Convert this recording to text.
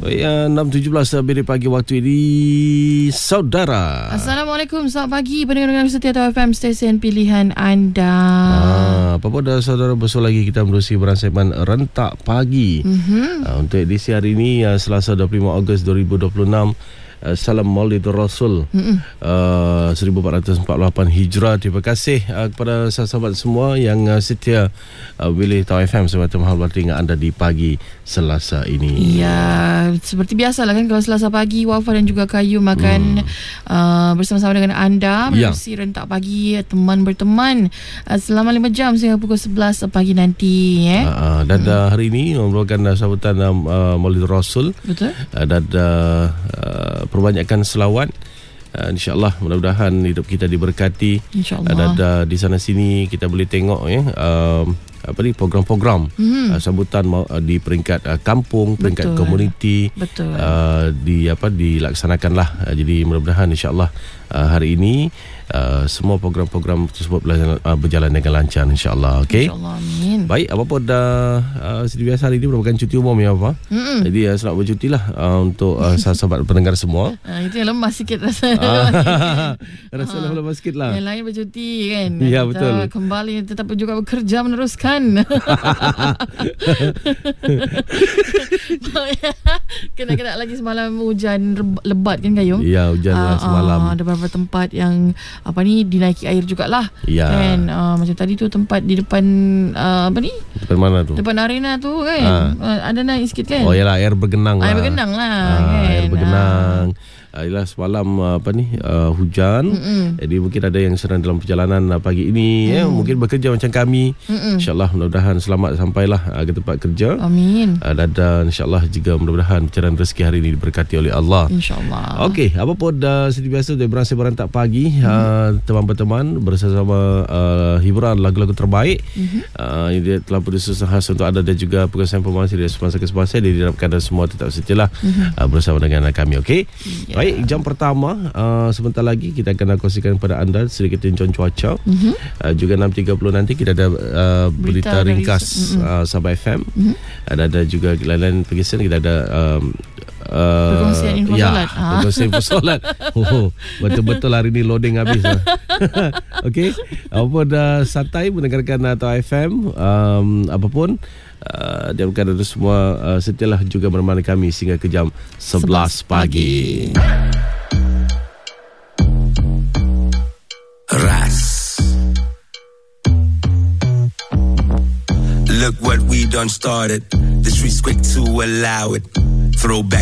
6.17 BD pagi waktu ini, saudara. Assalamualaikum, selamat pagi pendengar-pendengar setia Tau FM, stesen pilihan anda. Apa-apa dah saudara, besok lagi kita menerusi segmen Rentak Pagi. Untuk edisi hari ini, Selasa 25 Ogos 2026. Salam Maulid Rasul 1448 Hijrah. Terima kasih kepada sahabat semua yang setia pilih Tau FM semata mahal bertingan anda di pagi Selasa ini. Ya, seperti biasalah kan, kalau Selasa pagi Wafa dan juga Kayu makan bersama-sama dengan anda menerusi Rentak Pagi, teman berteman selama 5 jam sehingga pukul 11 pagi nanti. Dan hari ini merupakan sambutan Maulid Rasul. Betul. Dan perbanyakkan selawat. InsyaAllah, mudah-mudahan hidup kita diberkati. InsyaAllah. Dan di sana sini kita boleh tengok program-program sambutan di peringkat kampung, peringkat komuniti. Betul. Dilaksanakanlah. Jadi mudah-mudahan insyaAllah hari ini semua program-program tersebut berjalan dengan lancar, insyaAllah. Okay? InsyaAllah, amin. Baik, apa-apa dah seperti biasa hari ini merupakan cuti umum ya apa. Jadi selamat bercuti lah untuk sahabat pendengar semua. Itu yang lemah sikit rasa. Rasa lemah sikit lah. Yang lain bercuti kan. Ya, kita betul. kembali tetap juga bekerja meneruskan. Kena lagi semalam hujan lebat kan, Kayum? Ya, hujan lah semalam. Ada beberapa tempat yang dinaiki air jugalah. Ya. Kan macam tadi tu tempat di depan Depan mana tu? Depan arena tu kan. Ada naik sikit kan. Oh yalah, air bergenang lah. Air bergenang lah kan. Air bergenang. Ialah semalam hujan. Jadi mungkin ada yang sedang dalam perjalanan pagi ini mungkin bekerja macam kami. InsyaAllah mudah-mudahan selamat sampailah ke tempat kerja. Amin. Dan insyaAllah juga mudah-mudahan pencarian rezeki hari ini diberkati oleh Allah. InsyaAllah. Okey, apa pun seperti biasa dari Berasa Berantak Pagi, teman-teman bersama hiburan lagu-lagu terbaik. Dia telah berusaha khas untuk anda dan juga pengesahan informasi dari semasa ke semasa. Dia diharapkan anda semua tetap setialah bersama dengan kami. Okey. Baik, jam pertama sebentar lagi kita akan kongsikan kepada anda sedikit tinjauan cuaca. Juga 6.30 nanti kita ada berita ringkas Sabah FM. Ada juga lain-lain pergisan. Kita ada perkongsian info solat. Perkongsian info solat. Betul-betul hari ni loading habis. Okey, apa dah santai mendengarkan Tau FM, apapun dia bukan ada semua setialah juga menemani kami sehingga ke jam 11 pagi. Ras. Look what we done started. The streets quick to allow it. Throwback